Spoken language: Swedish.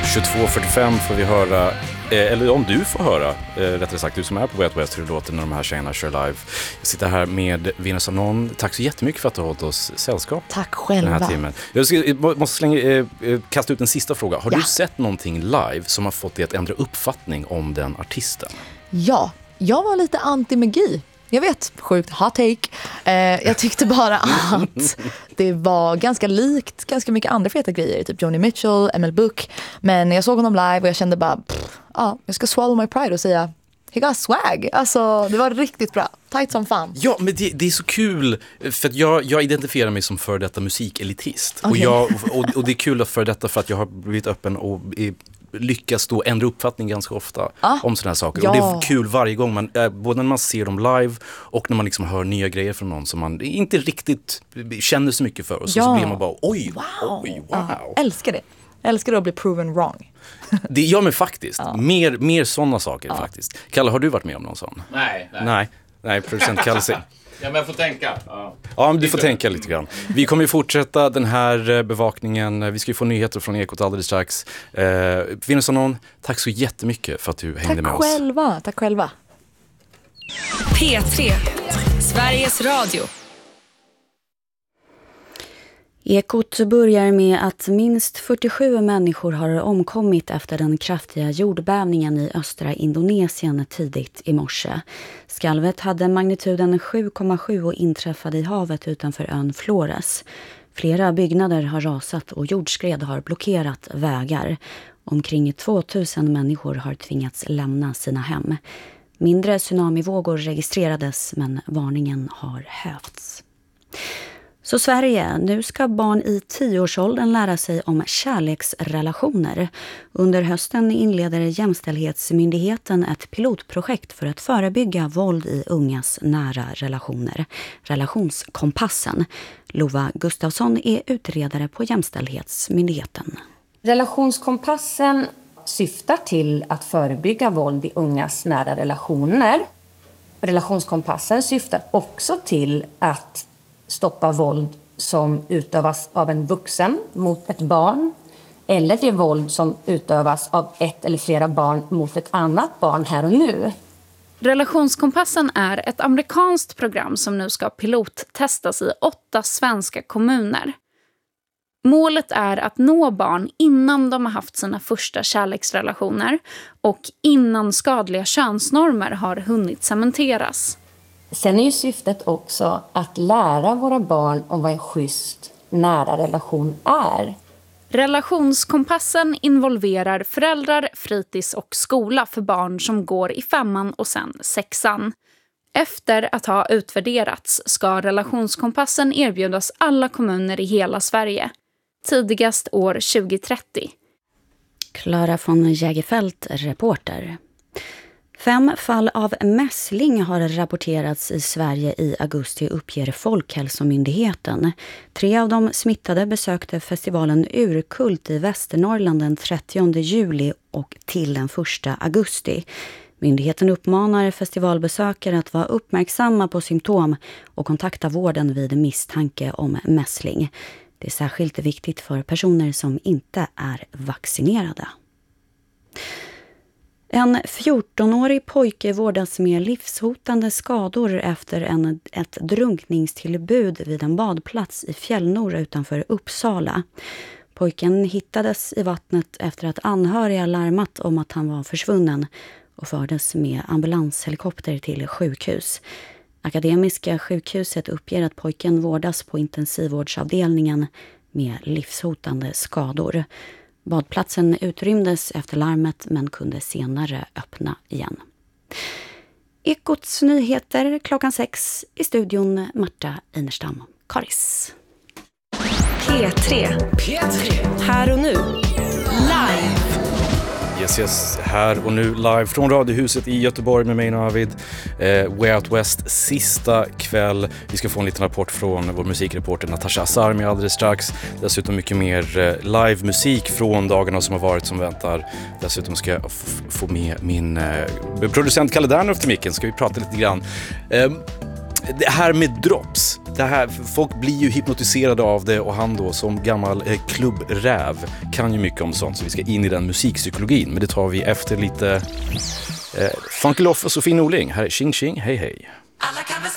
22:45 får vi höra, eller om du får höra, rättare sagt du som är på Way Out West, hur det låter när de här tjejerna kör live. Jag sitter här med Venus Anon. Tack så jättemycket för att du har hållit oss sällskap. Tack själva. Den här timmen. Jag måste kasta ut en sista fråga. Har du sett någonting live som har fått dig att ändra uppfattning om den artisten? Ja, jag var lite anti-magi. Jag vet, sjukt hot take. Jag tyckte bara att det var ganska likt ganska mycket andra feta grejer. Typ Joni Mitchell, ML Book. Men jag såg honom live och jag kände bara, jag ska swallow my pride och säga, he got swag. Alltså, det var riktigt bra. Tight som fan. Ja, men det är så kul. För att jag identifierar mig som för detta musikelitist. Okay. Och det är kul att för detta för att jag har blivit öppen och lyckas då ändra uppfattning ganska ofta om sådana här saker. Ja. Och det är kul varje gång, både när man ser dem live och när man liksom hör nya grejer från någon som man inte riktigt känner så mycket för. Och så blir man bara, oj, wow. Älskar det. Älskar det att bli proven wrong. Det gör mig faktiskt. Mer sådana saker faktiskt. Kalle, har du varit med om någon sån? Nej, producent Kalle säger. Ja, men jag får tänka. Ja, men du får tänka lite grann. Vi kommer ju fortsätta den här bevakningen. Vi ska ju få nyheter från Ekot alldeles strax. Venus Anon, tack så jättemycket för att du hängde med oss. Tack själva. P3, Sveriges Radio. Ekot börjar med att minst 47 människor har omkommit efter den kraftiga jordbävningen i östra Indonesien tidigt i morse. Skalvet hade magnituden 7,7 och inträffade i havet utanför ön Flores. Flera byggnader har rasat och jordskred har blockerat vägar. Omkring 2000 människor har tvingats lämna sina hem. Mindre tsunamivågor registrerades, men varningen har hävts. Så Sverige, nu ska barn i 10-årsåldern lära sig om kärleksrelationer. Under hösten inleder Jämställdhetsmyndigheten ett pilotprojekt för att förebygga våld i ungas nära relationer. Relationskompassen. Lova Gustafsson är utredare på Jämställdhetsmyndigheten. Relationskompassen syftar till att förebygga våld i ungas nära relationer. Relationskompassen syftar också till att stoppa våld som utövas av en vuxen mot ett barn eller det våld som utövas av ett eller flera barn mot ett annat barn här och nu. Relationskompassen är ett amerikanskt program som nu ska pilottestas i 8 svenska kommuner. Målet är att nå barn innan de har haft sina första kärleksrelationer och innan skadliga könsnormer har hunnit cementeras. Sen är ju syftet också att lära våra barn om vad en schysst nära relation är. Relationskompassen involverar föräldrar, fritids och skola för barn som går i 5:an och sen 6:an. Efter att ha utvärderats ska relationskompassen erbjudas alla kommuner i hela Sverige. Tidigast år 2030. Klara von Jägerfeld, reporter. 5 fall av mässling har rapporterats i Sverige i augusti, uppger Folkhälsomyndigheten. 3 av de smittade besökte festivalen Urkult i Västernorrland den 30 juli och till den 1 augusti. Myndigheten uppmanar festivalbesökare att vara uppmärksamma på symptom och kontakta vården vid misstanke om mässling. Det är särskilt viktigt för personer som inte är vaccinerade. En 14-årig pojke vårdas med livshotande skador efter ett drunkningstillbud vid en badplats i Fjällnora utanför Uppsala. Pojken hittades i vattnet efter att anhöriga larmat om att han var försvunnen och fördes med ambulanshelikopter till sjukhus. Akademiska sjukhuset uppger att pojken vårdas på intensivvårdsavdelningen med livshotande skador. Badplatsen utrymdes efter larmet men kunde senare öppna igen. Ekots nyheter klockan 6 i studion Marta Einerstam. Karis. P3. Här och nu. Live. Yes, här och nu live från Radiohuset i Göteborg med mig Navid. Way Out West sista kväll. Vi ska få en liten rapport från vår musikreporter Natasha Asarmi alldeles strax. Dessutom mycket mer live-musik från dagarna som har varit som väntar. Dessutom ska jag få med min producent Kalle Dernhoff till micken. Ska vi prata lite grann. Det här med drops, det här, folk blir ju hypnotiserade av det, och han då som gammal klubbräv kan ju mycket om sånt, så vi ska in i den musikpsykologin, men det tar vi efter lite Funky Loff och Sofie Norling. Här är Ching Ching, hej hej. Alla kan väl